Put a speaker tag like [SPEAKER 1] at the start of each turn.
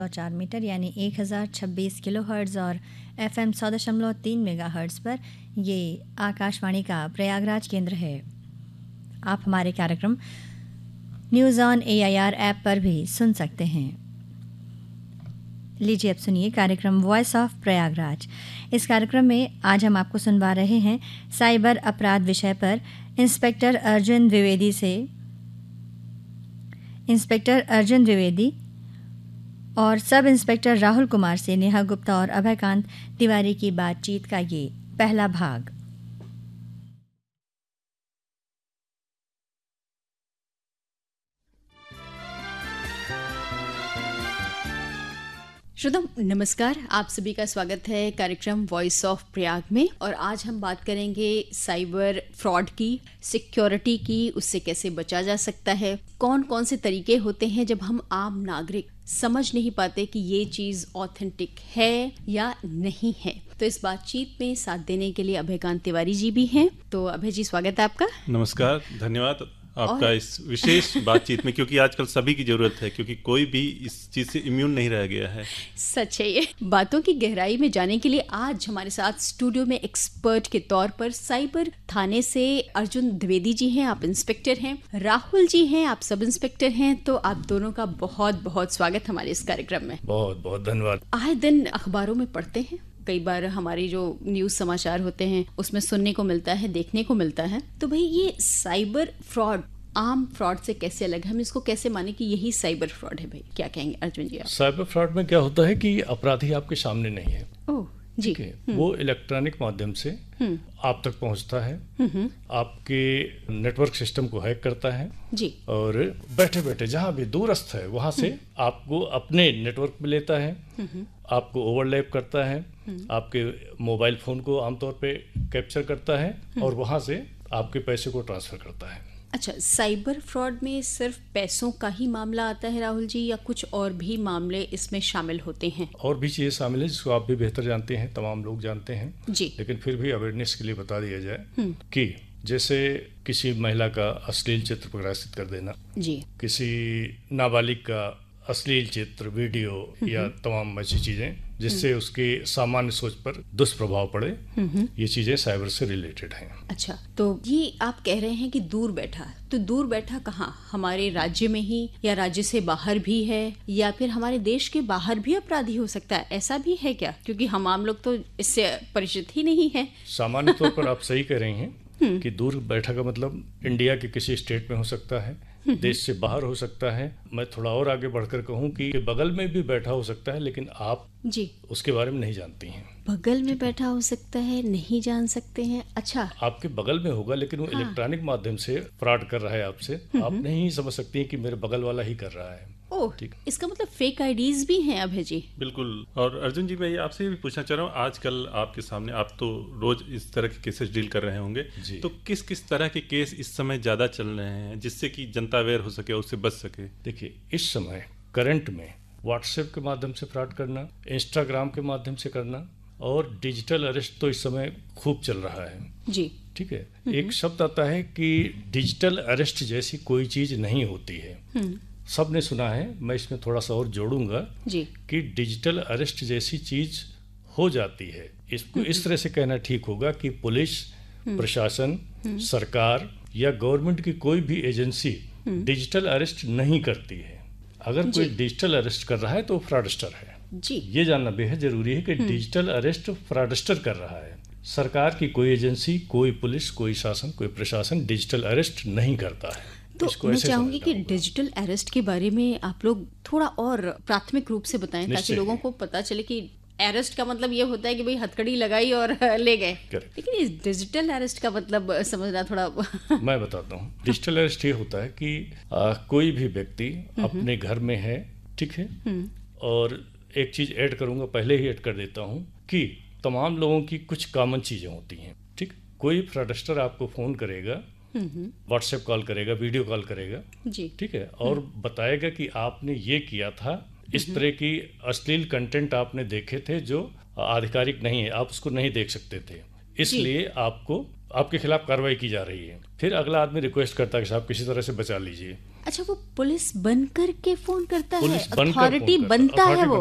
[SPEAKER 1] 4 metre यानी 1026 kilohertz और FM 100.3 megahertz पर ये आकाशवाणी का प्रयागराज केंद्र है। आप हमारे कार्यक्रम न्यूज़ ऑन AIR ऐप पर भी सुन सकते हैं। लीजिए अब सुनिए कार्यक्रम वॉइस ऑफ प्रयागराज। इस कार्यक्रम में आज हम आपको सुनवा रहे हैं साइबर अपराध विषय पर इंस्पेक्टर अर्जुन द्विवेदी और सब इंस्पेक्टर राहुल कुमार से नेहा गुप्ता और अभयकांत तिवारी की बातचीत का ये पहला भाग।
[SPEAKER 2] श्रोताओं नमस्कार, आप सभी का स्वागत है कार्यक्रम वॉइस ऑफ प्रयाग में। और आज हम बात करेंगे साइबर फ्रॉड की, सिक्योरिटी की, उससे कैसे बचा जा सकता है, कौन कौन से तरीके होते हैं जब हम आम नागरिक समझ नहीं पाते कि ये चीज़ ऑथेंटिक है या नहीं है। तो इस बातचीत में साथ देने के लिए अभयकांत तिवारी जी भी हैं। तो अभय जी, स्वागत है आपका।
[SPEAKER 3] नमस्कार, धन्यवाद आपका इस विशेष बातचीत में, क्योंकि आजकल सभी की जरूरत है, क्योंकि कोई भी इस चीज़ से इम्यून नहीं रह गया है।
[SPEAKER 2] सच है ये। बातों की गहराई में जाने के लिए आज हमारे साथ स्टूडियो में एक्सपर्ट के तौर पर साइबर थाने से अर्जुन द्विवेदी जी हैं, आप इंस्पेक्टर हैं, राहुल जी हैं, आप सब इंस्पेक्टर हैं। तो आप दोनों का बहुत बहुत स्वागत हमारे इस कार्यक्रम में।
[SPEAKER 4] बहुत बहुत धन्यवाद।
[SPEAKER 2] आए दिन अखबारों में पढ़ते हैं, कई बार हमारी जो न्यूज़ समाचार होते हैं उसमें सुनने को मिलता है, देखने को मिलता है। तो भाई ये साइबर फ्रॉड आम फ्रॉड से कैसे अलग है, हम इसको कैसे माने कि यही साइबर फ्रॉड है? भाई क्या कहेंगे अर्जुन जी आप?
[SPEAKER 4] साइबर फ्रॉड में क्या होता है कि अपराधी आपके सामने नहीं है।
[SPEAKER 2] ओह जी।
[SPEAKER 4] वो इलेक्ट्रॉनिक माध्यम से आप तक पहुंचता है, आपके नेटवर्क सिस्टम को हैक करता है
[SPEAKER 2] जी,
[SPEAKER 4] और बैठे बैठे जहां भी दूरस्थ है वहां से आपको अपने नेटवर्क में लेता है, आपको ओवरलैप करता है, आपके मोबाइल फोन को आमतौर पे कैप्चर करता है और वहां से आपके पैसे को ट्रांसफर करता है।
[SPEAKER 2] अच्छा, साइबर फ्रॉड में सिर्फ पैसों का ही मामला आता है राहुल जी, या कुछ और भी मामले इसमें शामिल होते हैं?
[SPEAKER 4] और भी चीजें शामिल है जिसको आप भी बेहतर जानते हैं, तमाम लोग जानते हैं
[SPEAKER 2] जी,
[SPEAKER 4] लेकिन फिर भी अवेयरनेस के लिए बता दिया जाए कि जैसे किसी महिला का अश्लील चित्र प्रकाशित कर देना
[SPEAKER 2] जी,
[SPEAKER 4] किसी नाबालिग का अश्लील चित्र, वीडियो या तमाम ऐसी चीजें जिससे उसके सामान्य सोच पर दुष्प्रभाव पड़े, ये चीजें साइबर से रिलेटेड हैं।
[SPEAKER 2] अच्छा, तो ये आप कह रहे हैं कि दूर बैठा, तो दूर बैठा कहाँ? हमारे राज्य में ही, या राज्य से बाहर भी है, या फिर हमारे देश के बाहर भी अपराधी हो सकता है? ऐसा भी है क्या? क्योंकि हम आम लोग तो इससे परिचित ही नहीं है।
[SPEAKER 4] सामान्य तौर पर आप सही कह रही हैं कि दूर बैठा का मतलब इंडिया के किसी स्टेट में हो सकता है, देश से बाहर हो सकता है। मैं थोड़ा और आगे बढ़कर कहूँ कि बगल में भी बैठा हो सकता है, लेकिन आप
[SPEAKER 2] जी
[SPEAKER 4] उसके बारे में नहीं जानती हैं।
[SPEAKER 2] बगल में बैठा हो सकता है, नहीं जान सकते हैं। अच्छा,
[SPEAKER 4] आपके बगल में होगा लेकिन वो इलेक्ट्रॉनिक माध्यम से फ्रॉड कर रहा है आपसे, आप नहीं समझ सकती हैं कि मेरे बगल वाला ही कर रहा है।
[SPEAKER 2] ओह, इसका मतलब फेक आईडीज भी हैं अभय जी?
[SPEAKER 3] बिल्कुल। और अर्जुन जी, मैं आपसे भी पूछना चाह रहा हूँ, आजकल आपके सामने, आप तो रोज इस तरह के केसेस डील कर रहे होंगे, तो किस किस तरह के केस इस समय ज्यादा चल रहे हैं जिससे कि जनता अवेयर हो सके, उससे बच सके?
[SPEAKER 4] देखिए, इस समय करंट में व्हाट्सएप के माध्यम से फ्रॉड करना, इंस्टाग्राम के माध्यम से करना और डिजिटल अरेस्ट तो इस समय खूब चल रहा है
[SPEAKER 2] जी।
[SPEAKER 4] ठीक है। एक शब्द आता है कि डिजिटल अरेस्ट जैसी कोई चीज नहीं होती है। सबने सुना है, मैं इसमें थोड़ा सा और जोड़ूंगा
[SPEAKER 2] जी
[SPEAKER 4] कि डिजिटल अरेस्ट जैसी चीज हो जाती है। इसको इस तरह से कहना ठीक होगा कि पुलिस प्रशासन, सरकार या गवर्नमेंट की कोई भी एजेंसी डिजिटल अरेस्ट नहीं करती है। अगर कोई डिजिटल अरेस्ट कर रहा है तो फ्रॉडस्टर है
[SPEAKER 2] जी।
[SPEAKER 4] ये जानना बेहद जरूरी है कि डिजिटल अरेस्ट फ्रॉडस्टर कर रहा है। सरकार की कोई एजेंसी, कोई पुलिस, कोई शासन, कोई प्रशासन डिजिटल अरेस्ट नहीं करता है।
[SPEAKER 2] तो मैं चाहूंगी कि डिजिटल अरेस्ट के बारे में आप लोग थोड़ा और प्राथमिक रूप से बताएं, ताकि लोगों को पता चले कि अरेस्ट का मतलब ये होता है कि भाई हथकड़ी लगाई और ले गए, लेकिन इस डिजिटल अरेस्ट का मतलब समझना थोड़ा
[SPEAKER 4] मैं बताता हूँ। डिजिटल अरेस्ट ये होता है कि कोई भी व्यक्ति अपने घर में है, ठीक है, और एक चीज ऐड करूंगा, पहले ही ऐड कर देता हूँ कि तमाम लोगों की कुछ कॉमन चीजें होती हैं। ठीक, कोई फ्रॉडस्टर आपको फोन करेगा, व्हाट्सएप कॉल करेगा, वीडियो कॉल करेगा जी, ठीक है, और बताएगा कि आपने ये किया था, इस तरह की अश्लील कंटेंट आपने देखे थे जो आधिकारिक नहीं है, आप उसको नहीं देख सकते थे, इसलिए आपको आपके खिलाफ कार्रवाई की जा रही है। फिर अगला आदमी रिक्वेस्ट करता है कि साहब किसी तरह से बचा लीजिए।
[SPEAKER 2] अच्छा, वो पुलिस बनकर के फोन करता है,
[SPEAKER 4] पुलिस बनकर
[SPEAKER 2] अथॉरिटी
[SPEAKER 4] फोन करता है,
[SPEAKER 2] बनता है
[SPEAKER 4] authority
[SPEAKER 2] वो।